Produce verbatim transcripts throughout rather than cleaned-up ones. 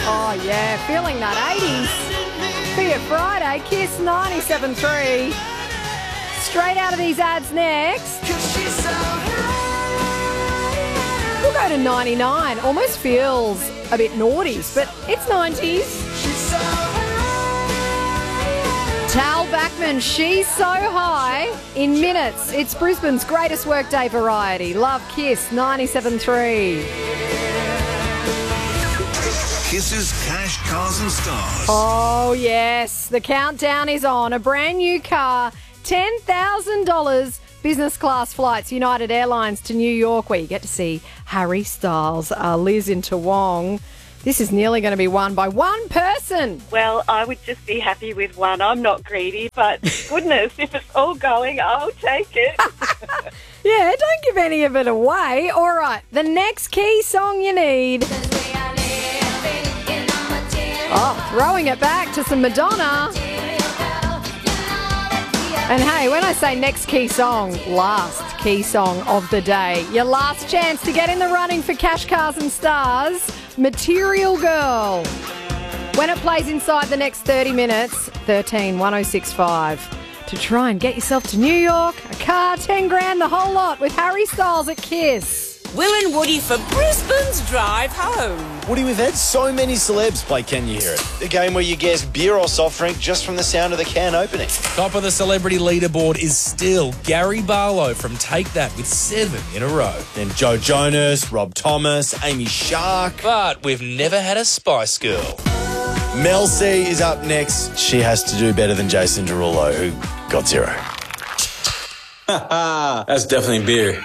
Oh, yeah, feeling that eighties. Be it Friday, Kiss ninety-seven three. Straight out of these ads next. We'll go to ninety-nine. Almost feels a bit noughties, but it's nineties. Tal Bachman, She's So High. In minutes, it's Brisbane's greatest workday variety. Love Kiss ninety-seven three. Kiss's Cash, Cars and Stars. Oh, yes. The countdown is on. A brand new car, ten thousand dollars business class flights, United Airlines to New York, where you get to see Harry Styles, uh, Liz in Toowong. This is nearly going to be won by one person. Well, I would just be happy with one. I'm not greedy, but goodness, if it's all going, I'll take it. Yeah, don't give any of it away. All right, the next key song you need. Oh, throwing it back to some Madonna. And hey, when I say next key song, last key song of the day, your last chance to get in the running for Cash, Cars and Stars, Material Girl. When it plays inside the next thirty minutes, thirteen one oh six five. To try and get yourself to New York, a car, ten grand, the whole lot with Harry Styles at Kiss. Will and Woody for Brisbane's drive home. Woody, we've had so many celebs play Can You Hear It? The game where you guess beer or soft drink just from the sound of the can opening. Top of the celebrity leaderboard is still Gary Barlow from Take That with seven in a row. Then Joe Jonas, Rob Thomas, Amy Shark. But we've never had a Spice Girl. Mel C is up next. She has to do better than Jason Derulo, who got zero. That's definitely beer.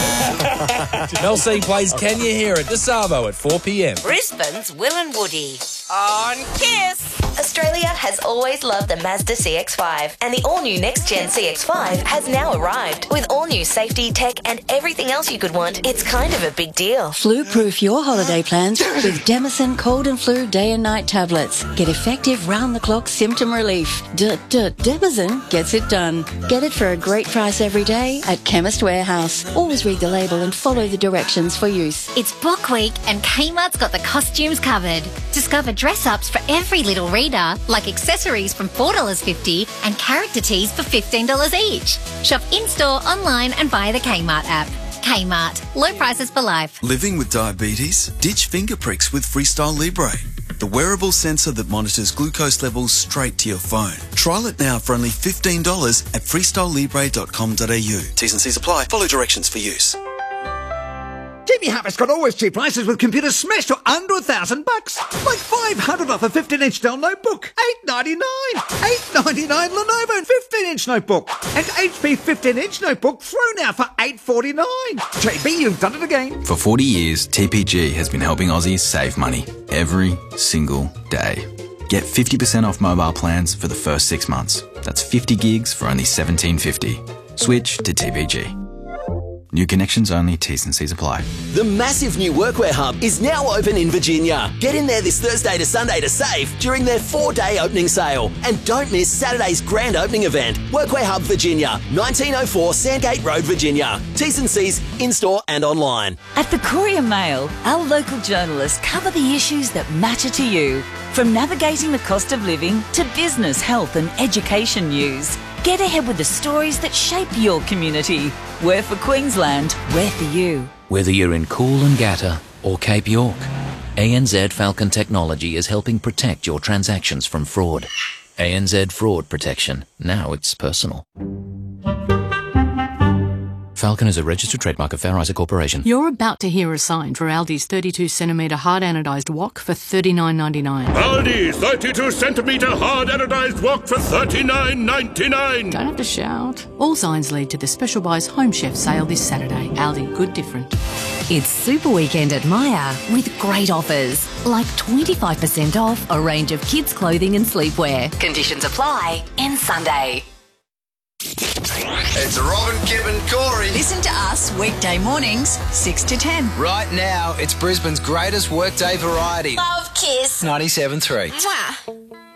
Mel C plays Can You Hear It? The Savo at four p.m. Brisbane's Will and Woody on Kiss. Australia has always loved the Mazda C X five, and the all-new next-gen C X five has now arrived. With all-new safety, tech, and everything else you could want, it's kind of a big deal. Flu-proof your holiday plans with Demison Cold and Flu Day and Night tablets. Get effective round-the-clock symptom relief. D-d-Demison gets it done. Get it for a great price every day at Chemist Warehouse. Always read the label and follow the directions for use. It's Book Week and Kmart's got the costumes covered. Discover dress-ups for every little reader, like accessories from four dollars fifty and character tees for fifteen dollars each. Shop in-store, online and via the Kmart app. Kmart. Low prices for life. Living with diabetes? Ditch finger pricks with Freestyle Libre. The wearable sensor that monitors glucose levels straight to your phone. Trial it now for only fifteen dollars at freestyle libre dot com dot a u. T's and C's apply. Follow directions for use. Jimmy Harris got always cheap prices with computers smashed to under a thousand bucks. Like five hundred off a fifteen inch Dell notebook. eight ninety-nine. eight ninety-nine Lenovo fifteen inch notebook. And H P fifteen inch notebook thrown out for eight forty-nine. J B, you've done it again. For forty years, T P G has been helping Aussies save money every single day. Get fifty percent off mobile plans for the first six months. That's fifty gigs for only seventeen fifty. Switch to T P G. New connections only, T's and C's apply. The massive new Workwear Hub is now open in Virginia. Get in there this Thursday to Sunday to save during their four-day opening sale. And don't miss Saturday's grand opening event. Workwear Hub Virginia, nineteen oh four Sandgate Road, Virginia. T's and C's in-store and online. At the Courier Mail, our local journalists cover the issues that matter to you. From navigating the cost of living to business, health and education news. Get ahead with the stories that shape your community. We're for Queensland, we're for you. Whether you're in Coolangatta or Cape York, A N Z Falcon Technology is helping protect your transactions from fraud. A N Z Fraud Protection. Now it's personal. Falcon is a registered trademark of Fair Isaac Corporation. You're about to hear a sign for Aldi's thirty-two centimetre hard anodised wok for thirty-nine ninety-nine. Aldi thirty-two centimetre hard anodised wok for thirty-nine ninety-nine. Don't have to shout. All signs lead to the Special Buys Home Chef sale this Saturday. Aldi, good different. It's Super Weekend at Myer with great offers, like twenty-five percent off a range of kids' clothing and sleepwear. Conditions apply. End Sunday. It's Robin, Kip and Corey. Listen to us weekday mornings, six to ten. Right now, it's Brisbane's greatest workday variety. Love Kiss. ninety-seven three. Mwah.